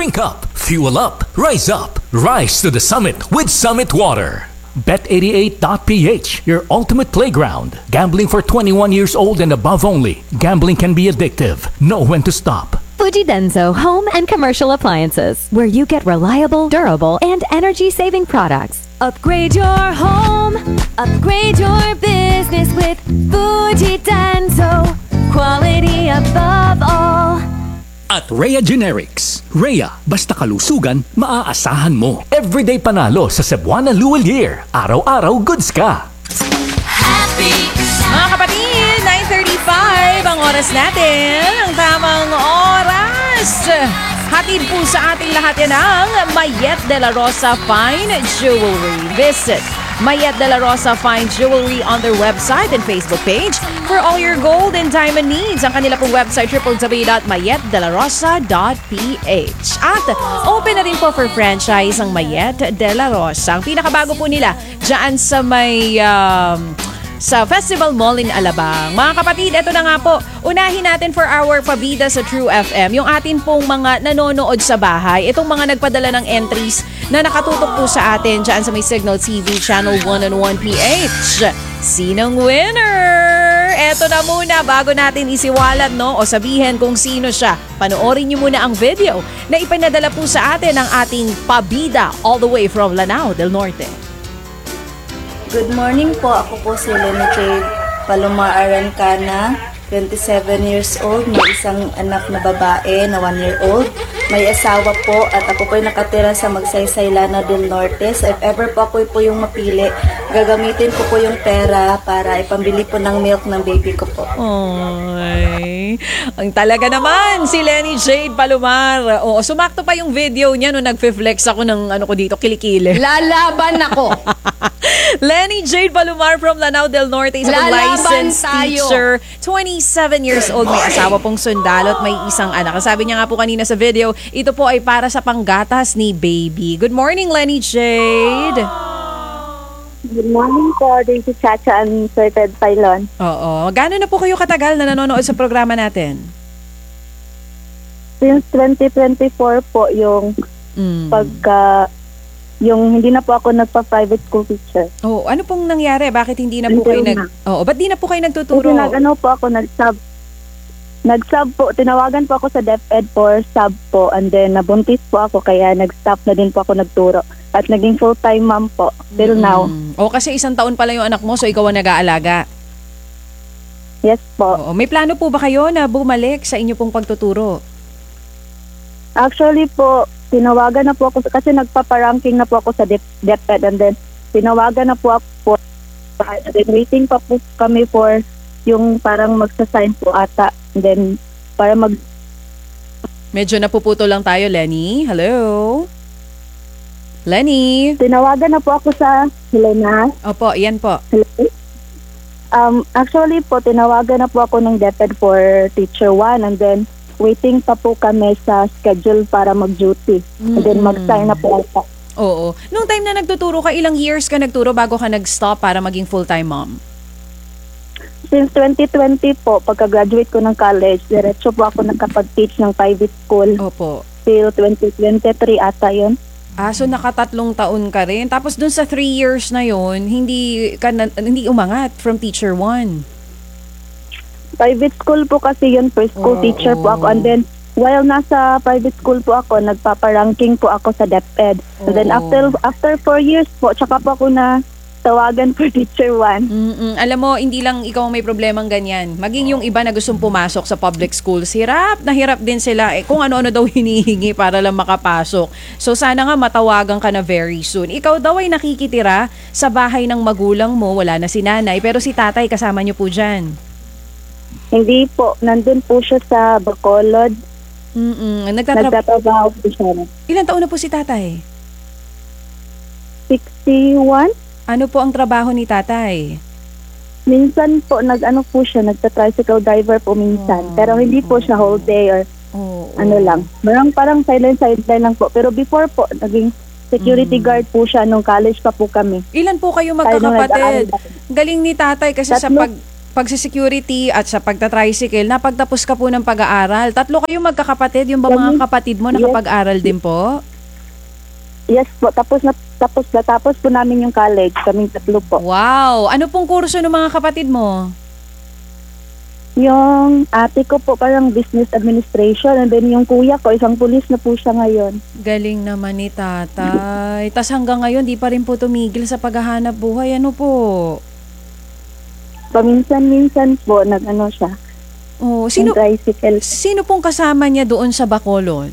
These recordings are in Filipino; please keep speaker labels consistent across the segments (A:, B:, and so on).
A: Drink up, fuel up, rise to the summit with Summit Water. Bet88.ph, your ultimate playground. Gambling for 21 years old and above only. Gambling can be addictive. Know when to stop.
B: Fuji Denso Home and Commercial Appliances, where you get reliable, durable, and energy-saving products. Upgrade your home, upgrade your business with Fuji Denso. Quality above all.
A: At Rhea Generics. Rhea, basta kalusugan, maaasahan mo. Everyday panalo sa Cebuana Luwal Year. Araw-araw goods ka.
C: Mga kapatid, 9:35 ang oras natin. Ang tamang oras. Hatid po sa ating lahat yan ang Mayet de la Rosa Fine Jewelry. Visit Mayet de la Rosa Fine Jewelry on their website and Facebook page for all your gold and diamond needs. Ang kanila pong website, www.mayetdelarosa.ph. At open na rin po for franchise ang Mayet de la Rosa. Ang pinakabago po nila dyan sa may... sa Festival Mall in Alabang. Mga kapatid, eto na nga po. Unahin natin for our pabida sa True FM, yung atin pong mga nanonood sa bahay. Itong mga nagpadala ng entries na nakatutok po sa atin dyan sa may Signal TV Channel 101PH. Sinong winner? Eto na muna bago natin isiwalat, no? O sabihin kung sino siya. Panoorin niyo muna ang video na ipinadala po sa atin ng ating pabida all the way from Lanao del Norte.
D: Good morning po. Ako po si Lenny Jade Palomar Arancana, 27 years old, may isang anak na babae na 1 year old. May asawa po at ako po ay nakatira sa Magsaysay, Lanao del Norte. So if ever po ako po yung mapili, gagamitin ko po yung pera para ipambili po ng milk ng baby ko po.
C: Ay, ang talaga naman si Lenny Jade Palomar. Oo, sumakto pa yung video niya nung nagfe-flex ako ng ano ko dito, kilikili.
E: Lalaban ako.
C: Lenny Jade Palomar from Lanao del Norte, isang licensed teacher, 27 years old, may asawa pong sundalo at may isang anak. Sabi niya nga po kanina sa video, ito po ay para sa panggatas ni baby. Good morning, Lenny Jade.
D: Good morning po. This is Chacha and Sir Ted Pailon.
C: Oo. Gano'n na po kayo katagal na nanonood sa programa natin?
D: Since 2024 po yung yung hindi na po ako nagpa-private school teacher.
C: Oh, ano pong nangyari? Bakit hindi na po kayo ba't di na po kayo nagtuturo?
D: Kasi nag-sub po. Tinawagan po ako sa DepEd for sub po and then nabuntis po ako kaya nag-stop na din po ako nagturo. At naging full-time mom po till now.
C: Kasi 1 taon pala yung anak mo so ikaw ang nag-aalaga.
D: Yes po.
C: Oo. May plano po ba kayo na bumalik sa inyo pong pagtuturo?
D: Actually po, tinawagan na po ako kasi nagpaparanking na po ako sa DepEd and then tinawagan na po ako and then waiting pa po kami for yung parang magsasign po ata and then para
C: Medyo napuputo lang tayo, Lenny. Hello? Lenny?
D: Tinawagan na po ako sa Helena.
C: Opo, yan po.
D: Hello? Actually po, tinawagan na po ako ng DepEd for Teacher 1 and then waiting pa po kami sa schedule para mag-duty. And then mag-sign na po ako.
C: Oo. Nung time na nagtuturo ka, ilang years ka nagturo bago ka nag-stop para maging full-time mom?
D: Since 2020 po, pagka-graduate ko ng college, diretso po ako nakapag-teach ng private school.
C: Opo.
D: Till 2023 ata yun.
C: So nakatatlong taon ka rin. Tapos dun sa 3 years na yun, hindi umangat from teacher 1.
D: Private school po kasi yun, preschool teacher po ako. And then, while nasa private school po ako, nagpaparanking po ako sa DepEd. And then after 4 years po, tsaka po ako na tawagan for teacher 1.
C: Alam mo, hindi lang ikaw ang may problemang ganyan. Maging yung iba na gustong pumasok sa public schools, hirap din sila. Kung ano-ano daw hinihingi para lang makapasok. So sana nga matawagan ka na very soon. Ikaw daw ay nakikitira sa bahay ng magulang mo, wala na si nanay, pero si tatay kasama niyo po dyan.
D: Hindi po, nandun po siya sa Bacolod. Nagtatrabaho po siya.
C: Ilan taon na po si tatay?
D: 61.
C: Ano po ang trabaho ni tatay?
D: Minsan po, nagta-tricycle driver po minsan. Pero hindi po siya whole day or lang. Parang sideline lang po. Pero before po, naging security guard po siya nung college pa po kami.
C: Ilan po kayo magkakapatid? Galing ni tatay kasi pagsisecurity at sa pagta-tricycle, napagtapos ka po ng pag-aaral. 3 kayong magkakapatid, yung ba mga kapatid mo nakapag-aral din po?
E: Yes po, tapos po namin yung college, kaming 3 po.
C: Wow! Ano pong kurso ng mga kapatid mo?
E: Yung ate ko po parang business administration, and then yung kuya ko, isang pulis na po siya ngayon.
C: Galing naman ni tatay. Tas hanggang ngayon, di pa rin po tumigil sa paghahanap buhay. Ano po?
E: Paminsan-minsan po, nag-ano siya,
C: Oh,
E: yung tricycle.
C: sino pong kasama niya doon sa Bacolod?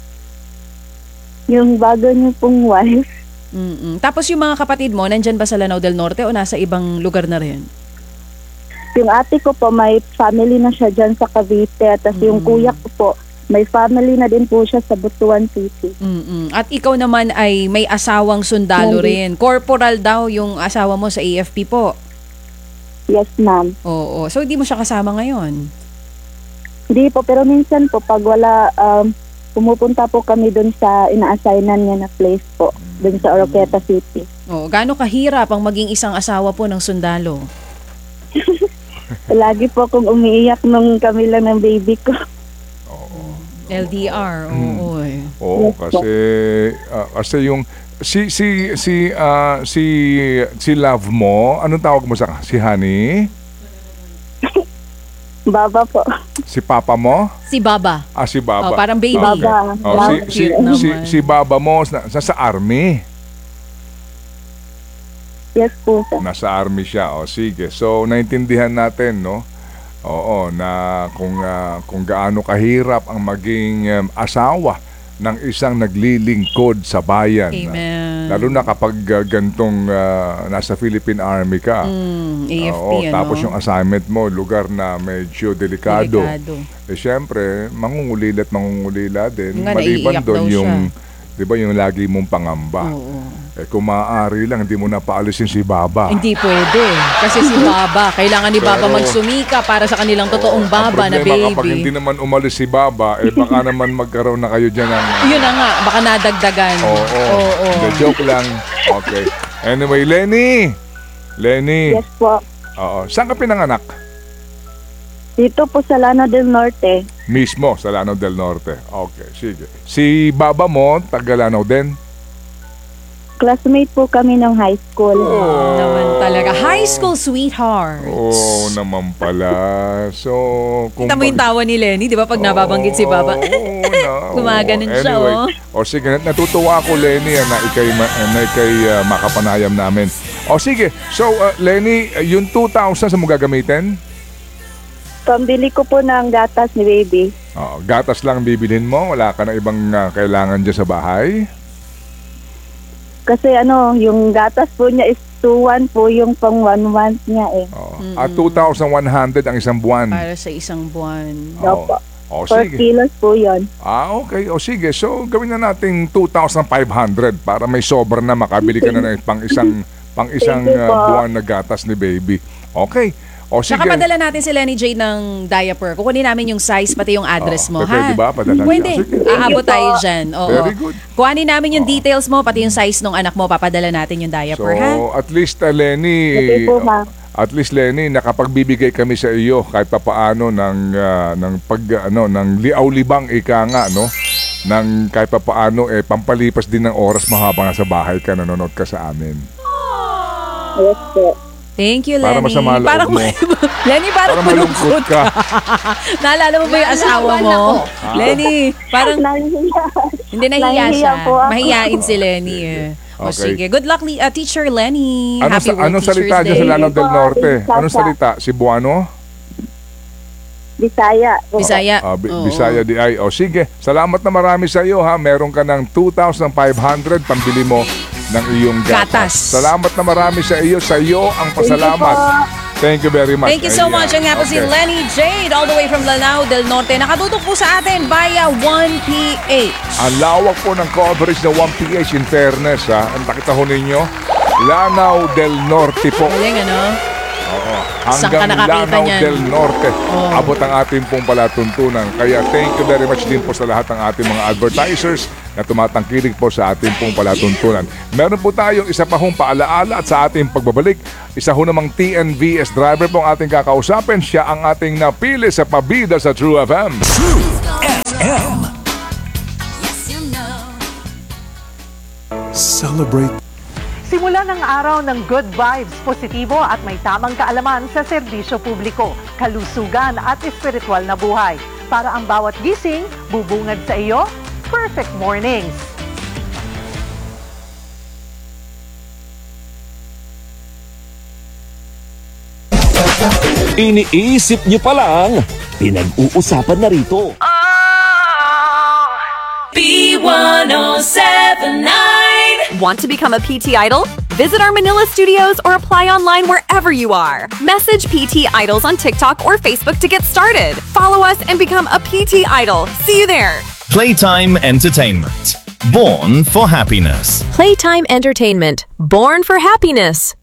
E: Yung bago niyo pong wife,
C: Mm-mm. Tapos yung mga kapatid mo, nandyan ba sa Lanao del Norte o nasa ibang lugar na rin?
E: yung ate ko po, may family na siya dyan sa Cavite, tapos yung kuya ko po, may family na din po siya sa Butuan City.
C: Mm-mm. At ikaw naman ay may asawang sundalo rin. Corporal daw yung asawa mo sa AFP po.
E: Yes, ma'am.
C: Oo. So, hindi mo siya kasama ngayon?
E: Hindi po, pero minsan po, pag wala, pumupunta po kami dun sa ina-assignan niya na place po, dun sa Oroqueta City.
C: Oo. Gaano kahirap ang maging isang asawa po ng sundalo?
E: Lagi po akong umiiyak nung kami lang ng baby ko.
C: LDR, oo.
F: Oo, kasi yung si love mo, anong tawag mo sa si Honey?
E: Baba po.
F: Si papa mo?
C: Si Baba.
F: Si Baba.
C: Oh, parang baby.
E: Baba.
F: Si Baba mo sa army.
E: Yes po, sir.
F: Nasa army siya. Sige. So naintindihan natin, no? Oo, na kung gaano kahirap ang maging asawa ng isang naglilingkod sa bayan.
C: Amen.
F: Lalo na kapag gantong nasa Philippine Army ka.
C: AFP,
F: tapos yung assignment mo, lugar na medyo delikado. Siyempre, mangungulila din.
C: Nga,
F: Maliban
C: naiiyak
F: doon
C: daw
F: yung,
C: siya.
F: di ba, yung lagi mong pangamba.
C: Oo.
F: Kung maaari lang, hindi mo na paalisin si Baba.
C: Hindi pwede. Kasi si Baba, kailangan ni Baba magsumika para sa kanilang totoong Baba na
F: Ang problema, kapag
C: baby.
F: hindi naman umalis si Baba, baka naman magkaroon na kayo dyan ng...
C: Yun na nga, baka nadagdagan.
F: Oo. The joke lang. Okay. Anyway, Lenny.
E: Yes po.
F: Oo. Saan ka pinanganak?
E: Dito po sa Lanao del Norte.
F: Mismo, sa Lanao del Norte. Okay, sige. Si Baba mo, taga Lanao din?
E: Classmate po kami ng high school.
C: Naman talaga. High school sweetheart.
F: Oo, naman pala. So,
C: Kita mo yung tawa ni Lenny, di ba? Pag nababanggit si Baba. Gumaganon siya,
F: anyway, sige, natutuwa ako, Lenny, na ikay makapanayam namin. Sige, so, Lenny, yung 2,000 sa mo gagamitin?
E: Pambili ko po ng gatas ni baby.
F: Gatas lang bibilhin mo? Wala ka na ibang kailangan dyan sa bahay?
E: Kasi yung gatas po niya is 2,100 po yung pang 1 month niya eh.
F: At 2,100 ang isang buwan.
C: Para sa isang buwan.
E: Opo. 4
F: Sige.
E: kilos po yun.
F: Okay. Sige. So, gawin na natin 2,500 para may sobra na makabili ka na ng pang isang
E: Thank you po.
F: buwan na gatas ni baby. Okay. Sige.
C: Nakapadala natin si Lenny J ng diaper. Kukunin namin yung size pati yung address mo, ha?
F: Pwede ba? Padala niya.
C: Pwede.
F: Sige.
C: Aabot tayo dyan. Oo.
F: Very good.
C: Kuhanin namin yung details mo, pati yung size ng anak mo. Papadala natin yung diaper, ha?
F: So, at least Lenny,
E: Okay po, ma'am.
F: at least Lenny, nakapagbibigay kami sa iyo kahit papaano ng liaw-libang ika nga, no? Nang kahit papaano pampalipas din ng oras mahabang nasa bahay ka, nanonood ka sa amin.
E: Yes po.
C: Thank you, Lenny.
F: Para masama loob mo.
C: Lenny, parang
F: Para malungkot ka.
C: Naalala mo ba yung asawa mo? Lenny, parang
E: Nahihiya.
C: hindi nahiya
E: Nahihiya
C: siya.
E: po ako.
C: Mahiyain si Lenny. O
F: Okay.
C: sige. Good luck, Teacher Lenny.
F: Anong
C: Happy World
F: anong
C: Teacher's
F: salita dyan
C: Day.
F: sa Lanao del Norte?
E: Sasa.
F: Anong salita? Cebuano?
E: Bisaya.
C: Bisaya.
E: Oh.
C: Oo.
F: Bisaya di ay. Sige, salamat na marami sa iyo, ha. Meron ka ng 2,500 pambili mo ng iyong gatas.
C: Gatas.
F: Salamat na marami sa iyo. Sa iyo ang pasalamat. Thank you very much.
C: Thank you so
F: Ayan.
C: much. Ang nga po si
F: Okay.
C: Lenny Jade all the way from Lanao del Norte. Nakatutok po sa atin via 1PH.
F: Ang lawak po ng coverage ng 1PH in fairness, ha. Ang nakita ho ninyo, Lanao del Norte po.
C: Galing, ano? Saan ka
F: Hanggang
C: nakakita
F: Lanao
C: niyan?
F: del Norte. Abot ang ating pong palatuntunan. Kaya thank you very much din po sa lahat ng ating mga advertisers na tumatangkilik po sa ating pong palatuntunan. Meron po tayong isa pa hong paalaala at sa ating pagbabalik, isa ho namang TNVS driver po ang ating kakausapin. Siya ang ating napili sa pabida sa True FM.
A: True FM.
G: Celebrate.
H: Simula ng araw ng good vibes, positibo at may tamang kaalaman sa serbisyo publiko, kalusugan at espiritual na buhay. Para ang bawat gising, bubungad sa iyo, perfect mornings.
I: Iniisip niyo pa lang, pinag-uusapan na rito.
B: B1079. Want to become a PT Idol? Visit our Manila studios or apply online wherever you are. Message PT Idols on TikTok or Facebook to get started. Follow us and become a PT Idol. See you there.
J: Playtime Entertainment. Born for happiness.
B: Playtime Entertainment. Born for happiness.